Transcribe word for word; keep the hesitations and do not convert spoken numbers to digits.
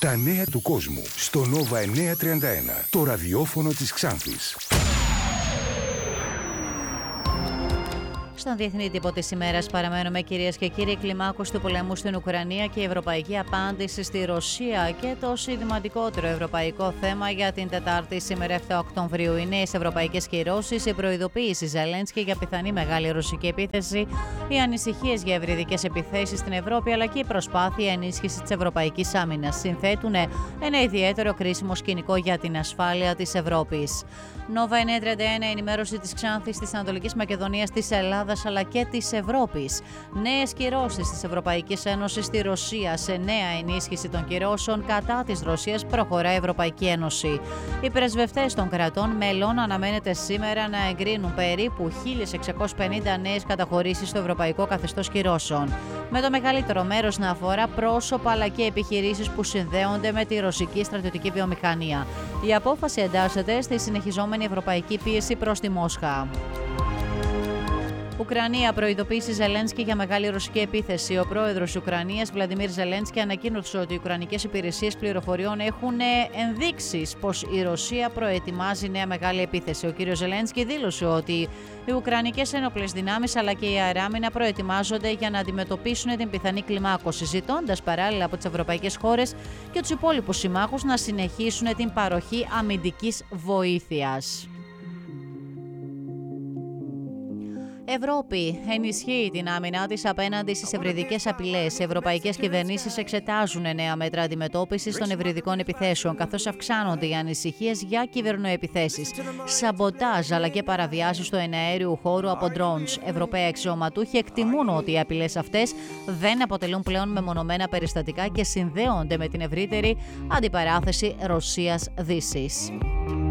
Τα νέα του κόσμου στο Nova εννιακόσια τριάντα ένα, το ραδιόφωνο της Ξάνθης. Στον διεθνή τύπο της ημέρας παραμένουμε, κυρίες και κύριοι, κλιμάκωση του πολέμου στην Ουκρανία και η ευρωπαϊκή απάντηση στη Ρωσία. Και το σημαντικότερο ευρωπαϊκό θέμα για την Τετάρτη, σήμερα επτά Οκτωβρίου, οι νέες ευρωπαϊκές κυρώσεις, η προειδοποίηση Ζελένσκι για πιθανή μεγάλη ρωσική επίθεση, οι ανησυχίες για ευρυδικές επιθέσεις στην Ευρώπη, αλλά και η προσπάθεια ενίσχυση της ευρωπαϊκής άμυνας συνθέτουν ένα ιδιαίτερο κρίσιμο σκηνικό για την ασφάλεια της Ευρώπης. Nova εννιακόσια τριάντα ένα, ενημέρωση της Ξάνθης, της Ανατολικής Μακεδονίας, της Ελλάδας αλλά και της Ευρώπης. Νέες κυρώσεις της Ευρωπαϊκής Ένωσης στη Ρωσία. Σε νέα ενίσχυση των κυρώσεων κατά της Ρωσίας προχωρά η Ευρωπαϊκή Ένωση. Οι πρεσβευτές των κρατών μελών αναμένεται σήμερα να εγκρίνουν περίπου χίλιες εξακόσιες πενήντα νέες καταχωρήσεις στο Ευρωπαϊκό Καθεστώς Κυρώσεων, με το μεγαλύτερο μέρος να αφορά πρόσωπα αλλά και επιχειρήσεις που συνδέονται με τη ρωσική στρατιωτική βιομηχανία. Η απόφαση εντάσσεται στη συνεχιζόμενη ευρωπαϊκή πίεση προς τη Μόσχα. Ουκρανία, προειδοποίηση Ζελένσκι για μεγάλη ρωσική επίθεση. Ο πρόεδρος της Ουκρανίας, Βλαντιμίρ Ζελένσκι, ανακοίνωσε ότι οι ουκρανικές υπηρεσίες πληροφοριών έχουν ενδείξεις πως η Ρωσία προετοιμάζει νέα μεγάλη επίθεση. Ο κ. Ζελένσκι δήλωσε ότι οι ουκρανικές ένοπλες δυνάμεις αλλά και η αεράμινα προετοιμάζονται για να αντιμετωπίσουν την πιθανή κλιμάκωση, ζητώντας παράλληλα από τις ευρωπαϊκές χώρες και τους υπόλοιπους συμμάχους να συνεχίσουν την παροχή αμυντικής βοήθειας. Ευρώπη ενισχύει την άμυνά της απέναντι στις ευρυδικές απειλές. Οι ευρωπαϊκές κυβερνήσεις εξετάζουν νέα μέτρα αντιμετώπισης των ευρυδικών επιθέσεων, καθώς αυξάνονται οι ανησυχίες για κυβερνοεπιθέσεις, σαμποτάζ αλλά και παραβιάσεις του εναέριου χώρου από drones. Ευρωπαίοι αξιωματούχοι εκτιμούν ότι οι απειλές αυτές δεν αποτελούν πλέον μεμονωμένα περιστατικά και συνδέονται με την ευρύτερη αντιπαράθεση Ρωσίας-Δύσης.